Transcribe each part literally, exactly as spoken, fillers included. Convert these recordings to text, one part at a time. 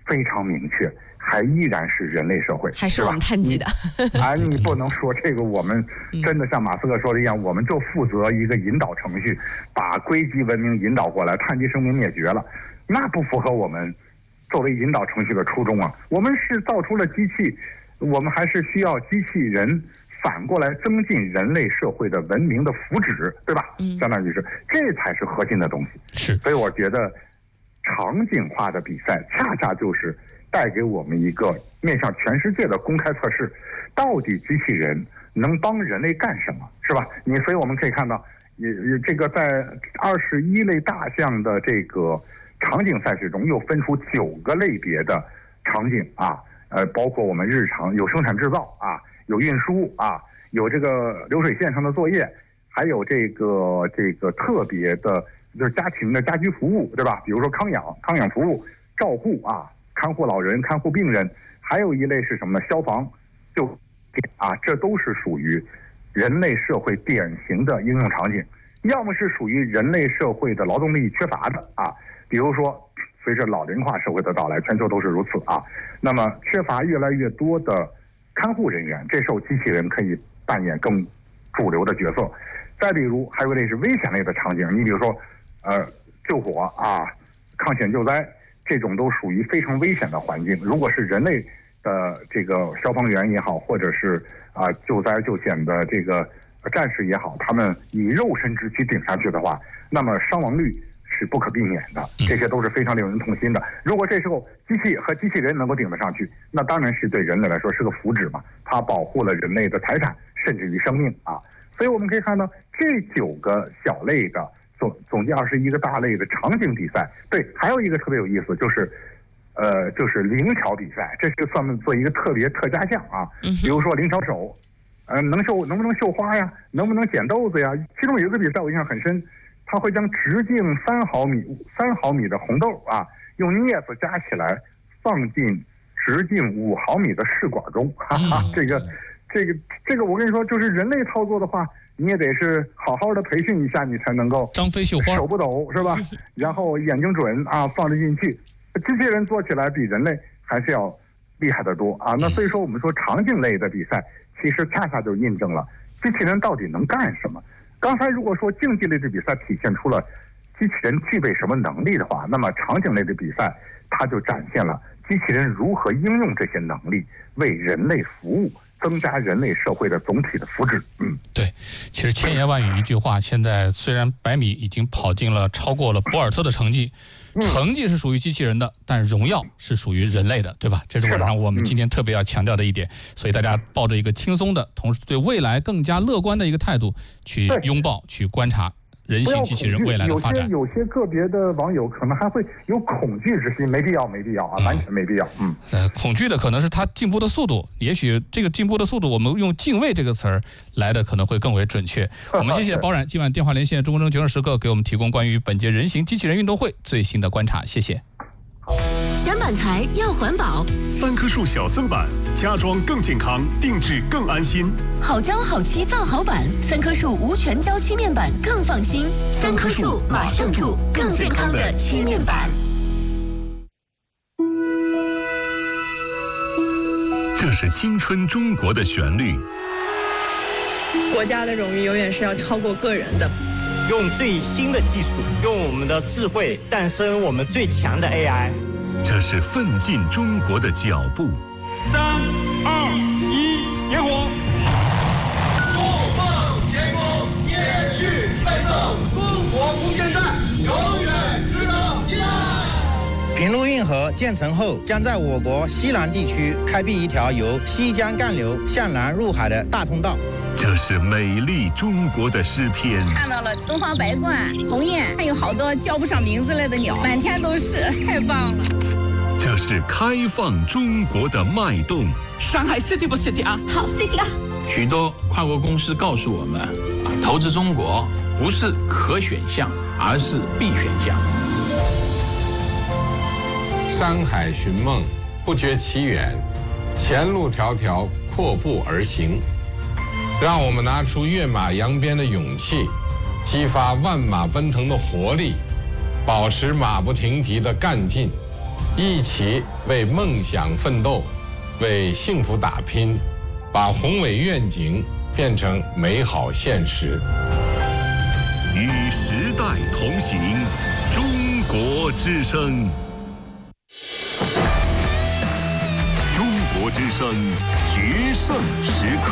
非常明确，还依然是人类社会， 还是我们碳基的。 啊，你不能说这个我们真的像马斯克说的一样，我们就负责一个引导程序，把硅基文明引导过来，碳基生命灭绝了，那不符合我们作为引导程序的初衷啊。我们是造出了机器，我们还是需要机器人反过来增进人类社会的文明的福祉，对吧？嗯，相当于是这才是核心的东西。 是， 所以我觉得场景化的比赛恰恰就是带给我们一个面向全世界的公开测试，到底机器人能帮人类干什么，是吧？你所以我们可以看到，也也这个在二十一类大项的这个场景赛事中，又分出九个类别的场景啊，呃，包括我们日常有生产制造啊，有运输啊，有这个流水线上的作业，还有这个这个特别的，就是家庭的家居服务，对吧？比如说康养、康养服务、照护啊。看护老人、看护病人，还有一类是什么呢？消防、救啊，这都是属于人类社会典型的应用场景。要么是属于人类社会的劳动力缺乏的啊，比如说随着老龄化社会的到来，全球都是如此啊。那么缺乏越来越多的看护人员，这时候机器人可以扮演更主流的角色。再比如，还有一类是危险类的场景，你比如说呃救火啊、抗险救灾。这种都属于非常危险的环境。如果是人类的这个消防员也好，或者是啊、呃、救灾救险的这个战士也好，他们以肉身之躯顶上去的话，那么伤亡率是不可避免的。这些都是非常令人痛心的。如果这时候机器和机器人能够顶得上去，那当然是对人类来说是个福祉嘛。它保护了人类的财产，甚至于生命啊。所以我们可以看到这九个小类的。总总计二十一个大类的场景比赛，对，还有一个特别有意思，就是，呃，就是灵巧比赛，这是算做一个特别特加项啊。比如说灵巧手，呃，能绣能不能绣花呀？能不能捡豆子呀？其中有一个比赛我印象很深，他会将直径三毫米三毫米的红豆啊，用镊子夹起来，放进直径五毫米的试管中，哈哈，这个这个这个，我跟你说，就是人类操作的话。你也得是好好的培训一下，你才能够张飞绣花， 手不抖是吧？然后眼睛准啊，放得进去。机器人做起来比人类还是要厉害得多啊。那所以说，我们说场景类的比赛，其实恰恰就印证了机器人到底能干什么。刚才如果说竞技类的比赛体现出了机器人具备什么能力的话，那么场景类的比赛，它就展现了机器人如何应用这些能力为人类服务。增加人类社会的总体的福祉。嗯， 对，其实千言万语一句话，现在虽然百米已经跑进了超过了博尔特的成绩，成绩是属于机器人的，但荣耀是属于人类的，对吧？这是我让我们今天特别要强调的一点。所以大家抱着一个轻松的，同时对未来更加乐观的一个态度去拥抱、去观察。人形机器人未来的发展， 有些有些个别的网友可能还会有恐惧之心，没必要，没必要啊，完全没必要。嗯， 呃，恐惧的可能是它进步的速度，也许这个进步的速度，我们用敬畏这个词儿来的可能会更为准确。我们谢谢包冉今晚电话连线中国证决胜时刻给我们提供关于本届人形机器人运动会最新的观察，谢谢。 选板材要环保， 三棵树小森板，家装更健康，定制更安心。 好胶好漆造好板，三棵树无全胶漆面板更放心。三棵树马上住，更健康的漆面板。 这是青春中国的旋律。 国家的荣誉永远是要超过个人的。 用最新的技术，用我们的智慧诞生我们最强的 A I。 这是奋进中国的脚步。 三二一，点火！ 不放天空，延续奋斗，中国无限战，永远值得依赖。 平陆运河建成后，将在我国西南地区开辟一条由西江干流向南入海的大通道。 这是美丽中国的诗篇。 看到了东方白鹳、鸿雁，还有好多叫不上名字来的鸟，满天都是，太棒了。 这是开放中国的脉动。 上海 city 不 city 啊？ 好 city 啊！ 许多跨国公司告诉我们，啊，投资中国不是可选项，而是必选项。 山海寻梦，不觉其远；前路迢迢，阔步而行。让我们拿出跃马扬鞭的勇气，激发万马奔腾的活力，保持马不停蹄的干劲， 一起为梦想奋斗，为幸福打拼，把宏伟愿景变成美好现实。 与时代同行，中国之声。中国之声决胜时刻。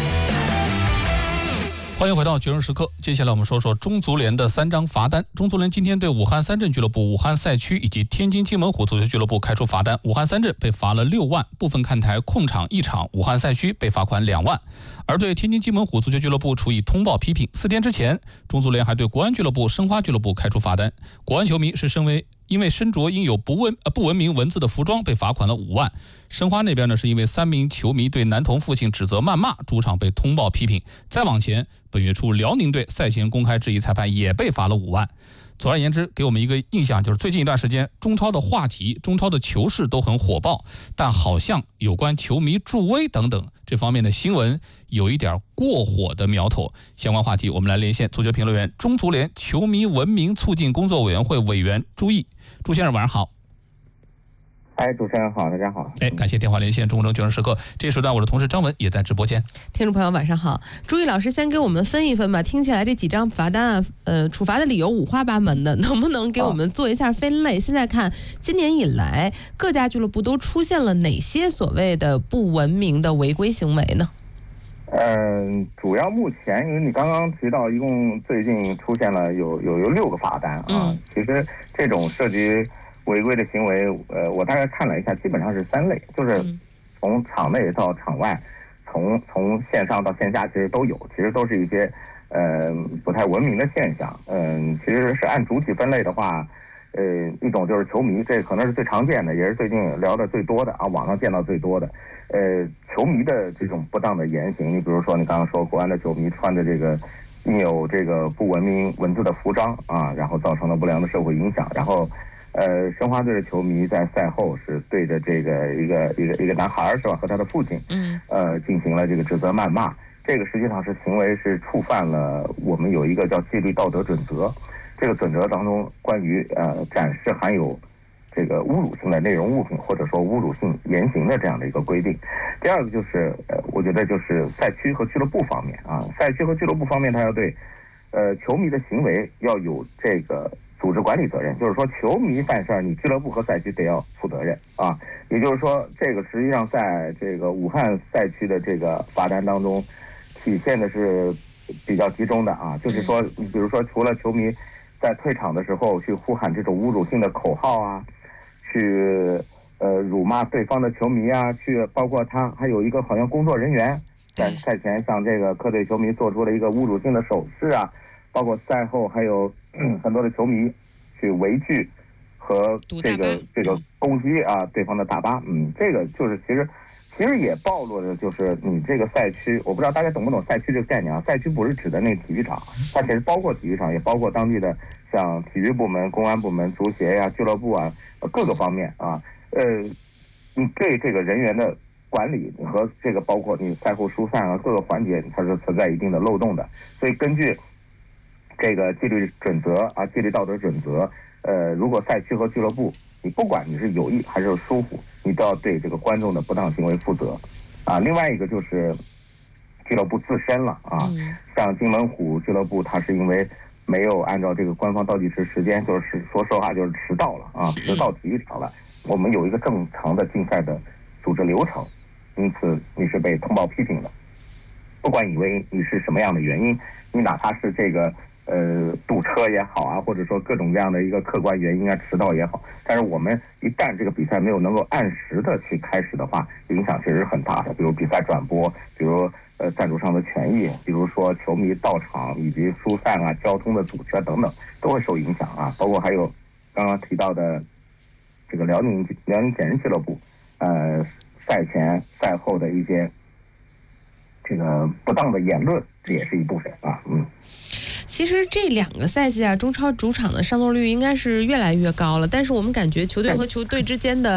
欢迎回到决胜时刻。接下来我们说说中足联的三张罚单。中足联今天对武汉三镇俱乐部、武汉赛区以及天津津门虎足球俱乐部开出罚单。武汉三镇被罚了六万，部分看台控场一场；武汉赛区被罚款两万。而对天津津门虎足球俱乐部处以通报批评。四天之前，中足联还对国安俱乐部、申花俱乐部开出罚单。国安球迷是身为因为身着印有不文呃不文明文字的服装被罚款了五万。申花那边呢，是因为三名球迷对男童父亲指责谩骂，主场被通报批评。再往前，本月初辽宁队赛前公开质疑裁判，也被罚了五万。总而言之，给我们一个印象，就是最近一段时间，中超的话题、中超的球事都很火爆，但好像有关球迷助威等等这方面的新闻有一点过火的苗头。相关话题，我们来连线足球评论员、中足联球迷文明促进工作委员会委员朱毅。朱先生，晚上好。 哎，主持人好，大家好。 哎，感谢电话连线中国决胜时刻。这时段我的同事张文也在直播间。 听众朋友晚上好，朱毅老师先给我们分一分吧。听起来这几张罚单啊，呃，处罚的理由五花八门的，能不能给我们做一下分类？啊、现在看今年以来各家俱乐部都出现了哪些所谓的不文明的违规行为呢？ 嗯、呃，主要目前因为你刚刚提到，一共最近出现了有有有六个罚单啊。嗯、其实这种涉及违规的行为，呃，我大概看了一下，基本上是三类，就是从场内到场外，从从线上到线下，其实都有，其实都是一些呃不太文明的现象。嗯、呃，其实是按主体分类的话，呃，一种就是球迷，这可能是最常见的，也是最近聊的最多的啊，网上见到最多的。呃，球迷的这种不当的言行，你比如说你刚刚说国安的球迷穿的这个印有这个不文明文字的服装啊，然后造成了不良的社会影响，然后。呃，申花队的球迷在赛后是对着这个一个一个一个男孩是吧，和他的父亲，嗯，呃，进行了这个指责谩骂。这个实际上是行为是触犯了我们有一个叫纪律道德准则，这个准则当中关于呃展示含有这个侮辱性的内容物品或者说侮辱性言行的这样的一个规定。第二个就是呃，我觉得就是赛区和俱乐部方面啊，赛区和俱乐部方面他要对呃球迷的行为要有这个。组织管理责任，就是说球迷犯事儿，你俱乐部和赛区得要负责任啊。也就是说，这个实际上在这个武汉赛区的这个罚单当中，体现的是比较集中的啊。就是说，你比如说，除了球迷在退场的时候去呼喊这种侮辱性的口号啊，去呃辱骂对方的球迷啊，去包括他还有一个好像工作人员在赛前向这个客队球迷做出了一个侮辱性的手势啊，包括赛后还有。嗯、很多的球迷去围拒和这个这个攻击啊对方的大巴，嗯，这个就是其实其实也暴露的就是你这个赛区，我不知道大家懂不懂赛区这个概念啊？赛区不是指的那个体育场，它其实包括体育场，也包括当地的像体育部门、公安部门、足协呀、俱乐部啊各个方面啊，呃，你对这个人员的管理和这个包括你赛后疏散啊各个环节，它是存在一定的漏洞的，所以根据。这个纪律准则啊，纪律道德准则，呃，如果赛区和俱乐部，你不管你是有意还是疏忽，你都要对这个观众的不当行为负责，啊，另外一个就是俱乐部自身了啊，像津门虎俱乐部，它是因为没有按照这个官方倒计时时间，就是说实话就是迟到了啊，迟到体育场了。我们有一个正常的竞赛的组织流程，因此你是被通报批评的，不管以为你是什么样的原因，你哪怕是这个。呃，堵车也好啊，或者说各种各样的一个客观原因啊，迟到也好，但是我们一旦这个比赛没有能够按时的去开始的话，影响其实是很大的。比如比赛转播，比如呃赞助商的权益，比如说球迷到场以及疏散啊、交通的阻绝等等，都会受影响啊。包括还有刚刚提到的这个辽宁辽宁铁人俱乐部，呃，赛前赛后的一些这个不当的言论，这也是一部分啊，嗯。 其实这两个赛季啊，中超主场的上座率应该是越来越高了，但是我们感觉球队和球队之间的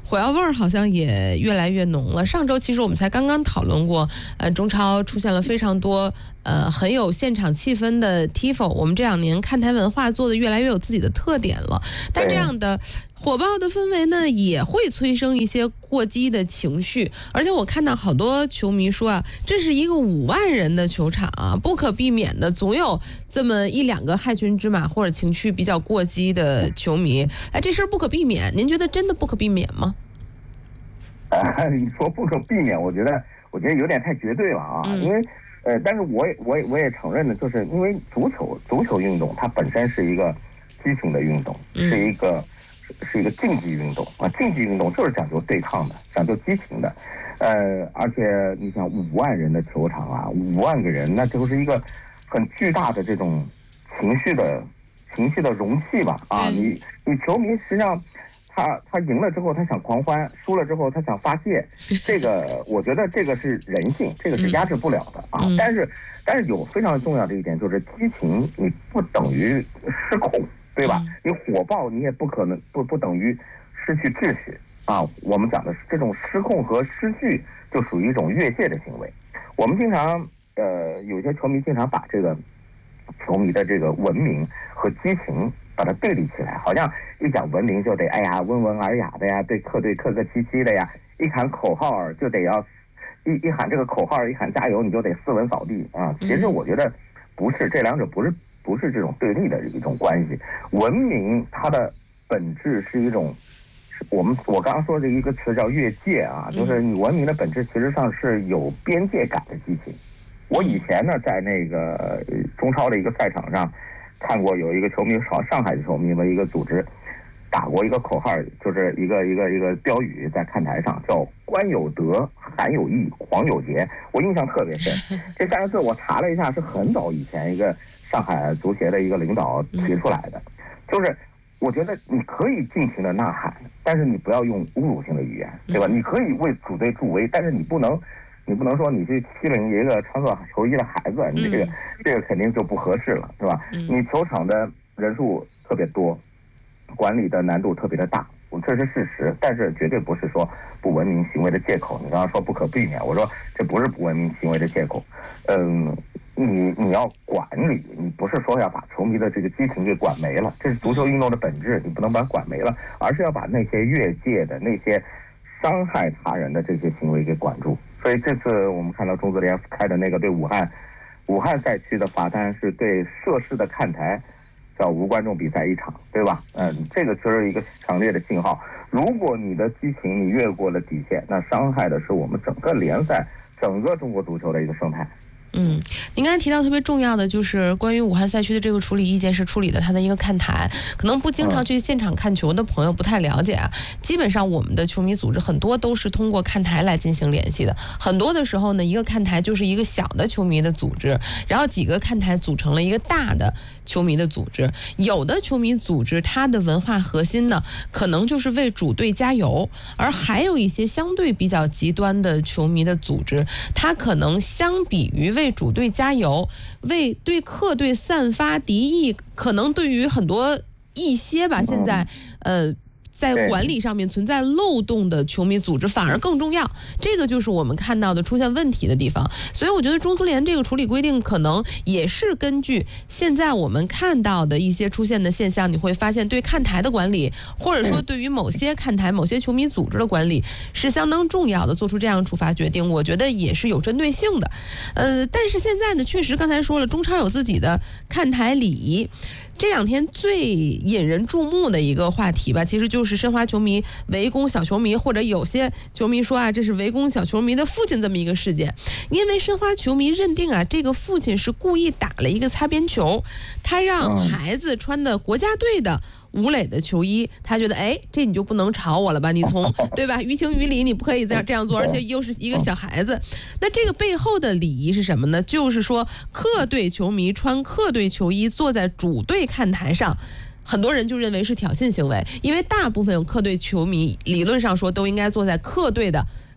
火药味儿好像也越来越浓了。上周其实我们才刚刚讨论过，呃，中超出现了非常多呃很有现场气氛的 T I F O， 我们这两年看台文化做的越来越有自己的特点了。但这样的火爆的氛围呢，也会催生一些过激的情绪。而且我看到好多球迷说啊，这是一个五万人的球场啊，不可避免的总有这么一两个害群之马或者情绪比较过激的球迷。哎，这事儿不可避免，您觉得真的不可避免吗？ 呃，你说不可避免，我觉得我觉得有点太绝对了啊，嗯、因为呃，但是我也我也我也承认的，就是因为足球足球运动它本身是一个激情的运动， 嗯、 是一个。是一个竞技运动啊，竞技运动就是讲究对抗的，讲究激情的，呃，而且你想五万人的球场啊，五万个人，那就是一个很巨大的这种情绪的情绪的容器吧啊， 嗯、 你你球迷实际上他他赢了之后他想狂欢，输了之后他想发泄，这个我觉得这个是人性，这个是压制不了的啊。 嗯、 但是但是有非常重要的一点就是激情，你不等于失控。对吧？你火爆，你也不可能不不等于失去秩序啊。我们讲的是这种失控和失序，就属于一种越界的行为。我们经常呃，有些球迷经常把这个球迷的这个文明和激情把它对立起来，好像一讲文明就得哎呀温文尔雅的呀，对客队客客气气的呀，一喊口号就得要一一喊这个口号，一喊加油你就得斯文扫地啊。其实我觉得不是，这两者不是。不是这种对立的一种关系，文明它的本质是一种，我们我刚刚说的一个词叫越界啊，就是你文明的本质其实上是有边界感的激情。我以前呢在那个中超的一个赛场上看过有一个球迷，上上海的球迷的一个组织打过一个口号，就是一个一个一个标语在看台上叫官有德，韩有义，黄有节，我印象特别深。这三个字我查了一下，是很早以前一个上海足协的一个领导提出来的，就是我觉得你可以尽情的呐喊，但是你不要用侮辱性的语言，对吧？你可以为主队助威，但是你不能，你不能说你去欺凌一个穿错球衣的孩子，你这个这个肯定就不合适了，是吧？你球场的人数特别多，管理的难度特别的大，这是事实，但是绝对不是说不文明行为的借口。你刚刚说不可避免，我说这不是不文明行为的借口，嗯。你你要管理，你不是说要把球迷的这个激情给管没了，这是足球运动的本质，你不能把它管没了，而是要把那些越界的、那些伤害他人的这些行为给管住。所以这次我们看到中足联开的那个对武汉武汉赛区的罚单是对涉事的看台叫无观众比赛一场，对吧？嗯，这个就是一个强烈的信号。如果你的激情你越过了底线，那伤害的是我们整个联赛、整个中国足球的一个生态。 嗯，您刚才提到特别重要的就是关于武汉赛区的这个处理意见是处理的它的一个看台，可能不经常去现场看球的朋友不太了解啊。基本上我们的球迷组织很多都是通过看台来进行联系的，很多的时候呢，一个看台就是一个小的球迷的组织，然后几个看台组成了一个大的球迷的组织。有的球迷组织它的文化核心呢，可能就是为主队加油，而还有一些相对比较极端的球迷的组织，它可能相比于为主队加油，为对客队散发敌意，可能对于很多一些吧，现在呃在管理上面存在漏洞的球迷组织反而更重要，这个就是我们看到的出现问题的地方。所以我觉得中足联这个处理规定可能也是根据现在我们看到的一些出现的现象，你会发现对看台的管理，或者说对于某些看台、某些球迷组织的管理是相当重要的，做出这样处罚决定，我觉得也是有针对性的。呃，但是现在呢，确实刚才说了，中超有自己的看台礼仪。这两天最引人注目的一个话题吧，其实就是申花球迷围攻小球迷，或者有些球迷说啊，这是围攻小球迷的父亲这么一个事件。因为申花球迷认定啊，这个父亲是故意打了一个擦边球，他让孩子穿的国家队的吴磊的球衣，他觉得哎，这你就不能吵我了吧？你从对吧？于情于理，你不可以这样这样做，而且又是一个小孩子。那这个背后的礼仪是什么呢？就是说，客队球迷穿客队球衣坐在主队看台上，很多人就认为是挑衅行为，因为大部分客队球迷理论上说都应该坐在客队的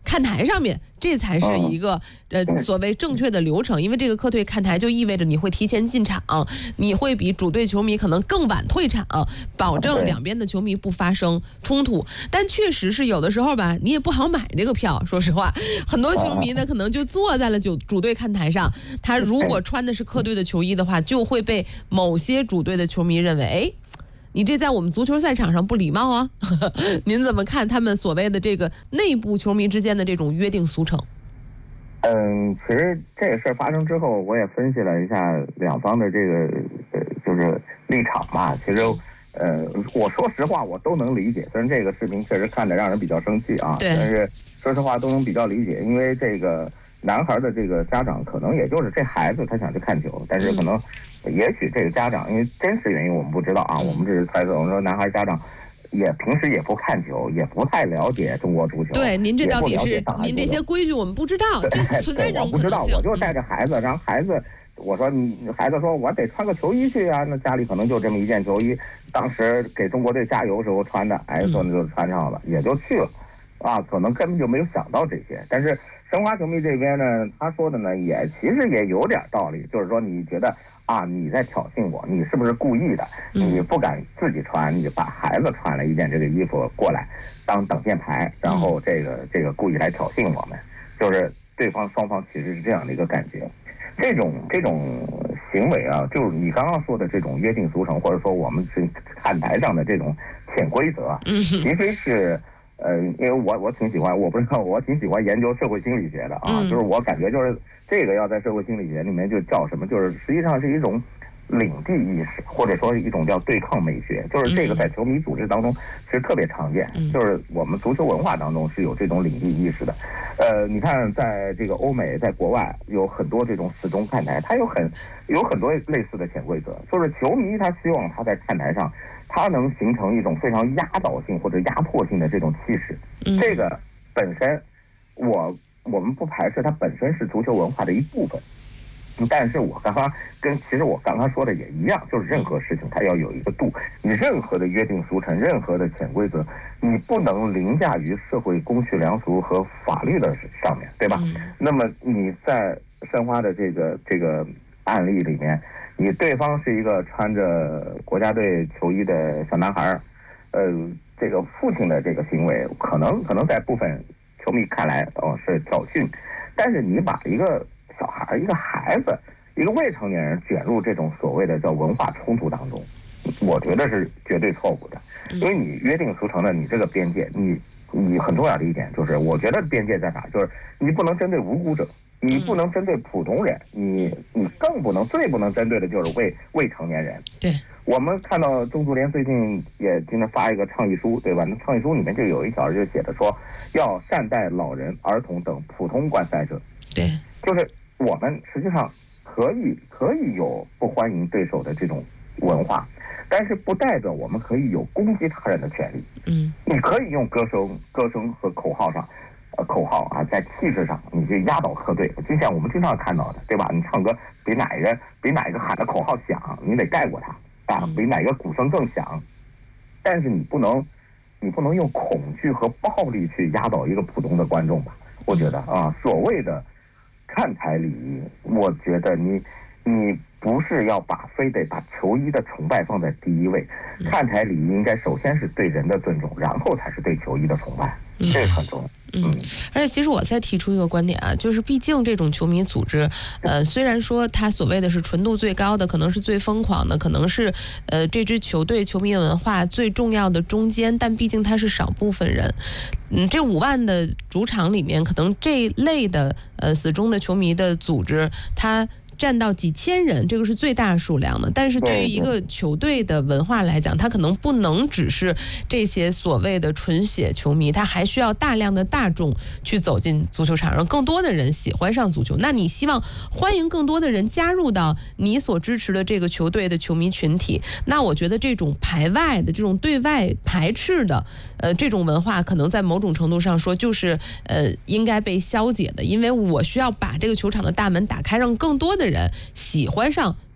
看台上面，这才是一个呃所谓正确的流程。因为这个客队看台就意味着你会提前进场，你会比主队球迷可能更晚退场，保证两边的球迷不发生冲突。但确实是有的时候吧，你也不好买这个票。说实话，很多球迷呢可能就坐在了主主队看台上，他如果穿的是客队的球衣的话，就会被某些主队的球迷认为，哎，你这在我们足球赛场上不礼貌啊！您怎么看他们所谓的这个内部球迷之间的这种约定俗成？ 嗯，其实这个事儿发生之后，我也分析了一下两方的这个呃，就是立场吧。其实，呃，我说实话，我都能理解。虽然这个视频确实看着让人比较生气啊，但是说实话都能比较理解，因为这个男孩的这个家长可能也就是这孩子他想去看球，但是可能。也许这个家长，因为真实原因我们不知道啊，我们只是猜测。我们说男孩家长也平时也不看球，也不太了解中国足球。 对，您这到底是您这些规矩我们不知道，这存在这种可能性。 我不知道，我就带着孩子，然后孩子，我说你孩子说我得穿个球衣去啊，那家里可能就这么一件球衣，当时给中国队加油时候穿的，哎，说那就穿上了，也就去了，啊，可能根本就没有想到这些。但是申花球迷这边呢，他说的呢也其实也有点道理，就是说你觉得。啊，你在挑衅我，你是不是故意的？你不敢自己穿，你把孩子穿了一件这个衣服过来当挡箭牌，然后这个这个故意来挑衅我们，就是对方双方其实是这样的一个感觉。这种这种行为啊，就是你刚刚说的这种约定俗成，或者说我们是看台上的这种潜规则，其实是呃，因为我我挺喜欢，我不知道我挺喜欢研究社会心理学的啊，就是我感觉就是。这个要在社会心理学里面就叫什么？就是实际上是一种领地意识，或者说一种叫对抗美学。就是这个在球迷组织当中其实特别常见，就是我们足球文化当中是有这种领地意识的。呃，你看在这个欧美，在国外有很多这种死忠看台，它有很有很多类似的潜规则，就是球迷他希望他在看台上，他能形成一种非常压倒性或者压迫性的这种气势。这个本身我。我们不排斥它本身是足球文化的一部分，但是我刚刚跟其实我刚刚说的也一样，就是任何事情它要有一个度，你任何的约定俗成，任何的潜规则，你不能凌驾于社会公序良俗和法律的上面，对吧？嗯、那么你在申花的这个这个案例里面，你对方是一个穿着国家队球衣的小男孩，呃，这个父亲的这个行为，可能可能在部分。球迷看来哦是挑衅，但是你把一个小孩、一个孩子、一个未成年人卷入这种所谓的叫文化冲突当中，我觉得是绝对错误的。因为你约定俗成的你这个边界，你你很重要的一点就是，我觉得边界在哪？就是你不能针对无辜者，你不能针对普通人，你你更不能最不能针对的就是未未成年人。 对。 我们看到中足联最近也今天发一个倡议书，对吧？那倡议书里面就有一条就写着说，要善待老人、儿童等普通观赛者。 对， 就是我们实际上可以可以有不欢迎对手的这种文化，但是不代表我们可以有攻击他人的权利。 嗯， 你可以用歌声、歌声和口号上，呃，口号啊，在气势上你去压倒客队，就像我们经常看到的，对吧？你唱歌比哪一个比哪一个喊的口号响，你得盖过他。啊，比哪个鼓声更响，但是你不能，你不能用恐惧和暴力去压倒一个普通的观众吧？我觉得啊，所谓的看台礼仪，我觉得你你不是要把非得把球衣的崇拜放在第一位，看台礼仪应该首先是对人的尊重，然后才是对球衣的崇拜，这个很重要。 嗯，而且其实我再提出一个观点啊，就是毕竟这种球迷组织，呃，虽然说它所谓的是纯度最高的，可能是最疯狂的，可能是呃这支球队球迷文化最重要的中间，但毕竟它是少部分人。嗯，这五万的主场里面，可能这类的呃死忠的球迷的组织，它占到几千人，这个是最大数量的。但是对于一个球队的文化来讲，它可能不能只是这些所谓的纯血球迷，它还需要大量的大众去走进足球场，让更多的人喜欢上足球。那你希望欢迎更多的人加入到你所支持的这个球队的球迷群体，那我觉得这种排外的、这种对外排斥的，呃，这种文化可能在某种程度上说，就是呃应该被消解的，因为我需要把这个球场的大门打开，让更多的人喜欢上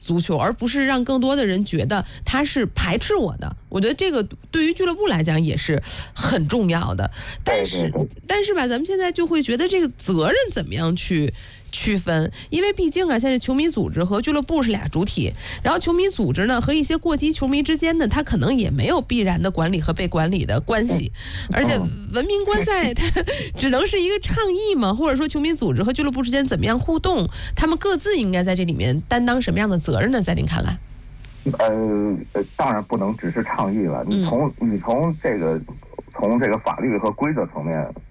足球，而不是让更多的人觉得他是排斥我的。我觉得这个对于俱乐部来讲也是很重要的。但是，但是吧，咱们现在就会觉得这个责任怎么样去区分？因为毕竟啊，现在球迷组织和俱乐部是俩主体，然后球迷组织呢和一些过激球迷之间呢，他可能也没有必然的管理和被管理的关系，而且文明观赛它只能是一个倡议嘛，或者说球迷组织和俱乐部之间怎么样互动，他们各自应该在这里面担当什么样的责任呢？在您看来？ 呃，当然不能只是倡议了。你从你从这个从这个法律和规则层面